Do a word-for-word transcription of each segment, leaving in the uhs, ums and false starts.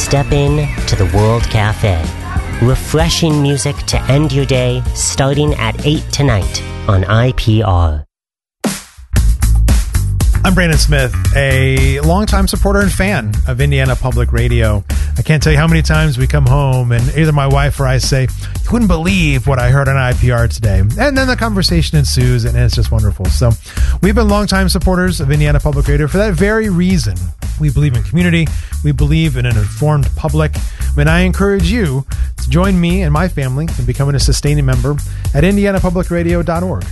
step in to the World Cafe. Refreshing music to end your day, starting at eight tonight on I P R. I'm Brandon Smith, a longtime supporter and fan of Indiana Public Radio. I can't tell you how many times we come home and either my wife or I say, you wouldn't believe what I heard on I P R today. And then the conversation ensues and it's just wonderful. So we've been longtime supporters of Indiana Public Radio for that very reason. We believe in community. We believe in an informed public. And I encourage you to join me and my family in becoming a sustaining member at indiana public radio dot org.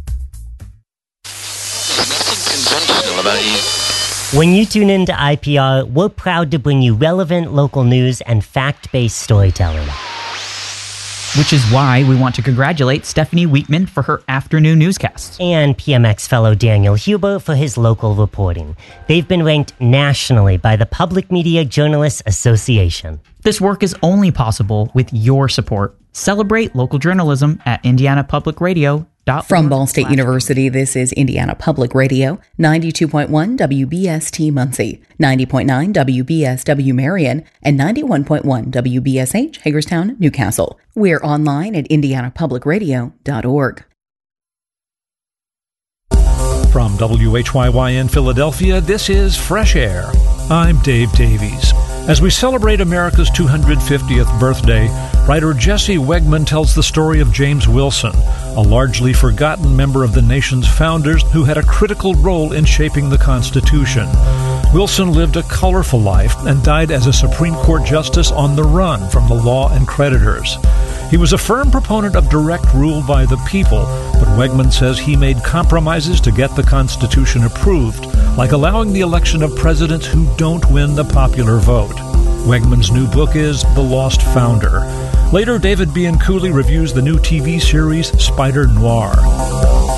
When you tune into I P R, we're proud to bring you relevant local news and fact-based storytelling. Which is why we want to congratulate Stephanie Weekman for her afternoon newscasts. And P M X fellow Daniel Huber for his local reporting. They've been ranked nationally by the Public Media Journalists Association. This work is only possible with your support. Celebrate local journalism at indiana public radio dot org. From Ball State University, this is Indiana Public Radio, ninety-two point one W B S T Muncie, ninety point nine W B S W Marion, and ninety-one point one W B S H Hagerstown, Newcastle. We're online at indiana public radio dot org. From W H Y Y in Philadelphia, this is Fresh Air. I'm Dave Davies. As we celebrate America's two hundred fiftieth birthday, writer Jesse Wegman tells the story of James Wilson, a largely forgotten member of the nation's founders who had a critical role in shaping the Constitution. Wilson lived a colorful life and died as a Supreme Court justice on the run from the law and creditors. He was a firm proponent of direct rule by the people, but Wegman says he made compromises to get the Constitution approved, like allowing the election of presidents who don't win the popular vote. Wegman's new book is The Lost Founder. Later, David Bianculli reviews the new T V series Spider Noir.